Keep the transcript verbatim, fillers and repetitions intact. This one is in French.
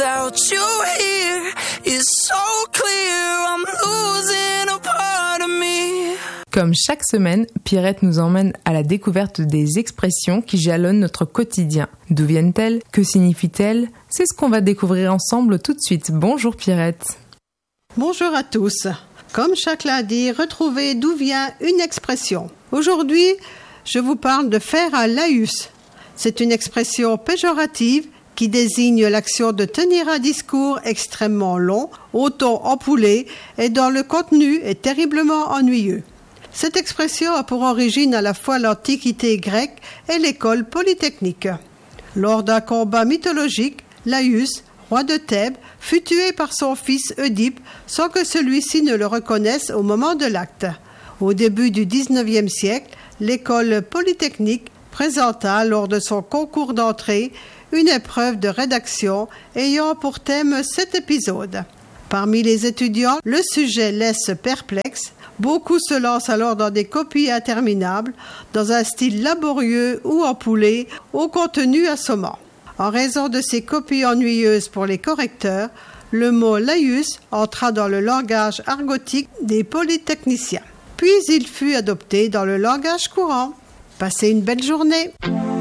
without you here. It's so clear I'm losing a part of me. Comme chaque semaine, Pierrette nous emmène à la découverte des expressions qui jalonnent notre quotidien. D'où viennent-elles? Que signifient-elles? C'est ce qu'on va découvrir ensemble tout de suite. Bonjour Pierrette. Bonjour à tous. Comme chaque lundi, retrouvez d'où vient une expression. Aujourd'hui, je vous parle de faire un laïus. C'est une expression péjorative qui désigne l'action de tenir un discours extrêmement long, au ton ampoulé et dont le contenu est terriblement ennuyeux. Cette expression a pour origine à la fois l'Antiquité grecque et l'école polytechnique. Lors d'un combat mythologique, Laïus, roi de Thèbes, fut tué par son fils Oedipe sans que celui-ci ne le reconnaisse au moment de l'acte. Au début du dix-neuvième siècle, l'école polytechnique présenta lors de son concours d'entrée une épreuve de rédaction ayant pour thème cet épisode. Parmi les étudiants, le sujet laisse perplexe. Beaucoup se lancent alors dans des copies interminables, dans un style laborieux ou ampoulé, au contenu assommant. En raison de ces copies ennuyeuses pour les correcteurs, le mot laïus entra dans le langage argotique des polytechniciens. Puis il fut adopté dans le langage courant. Passez une belle journée.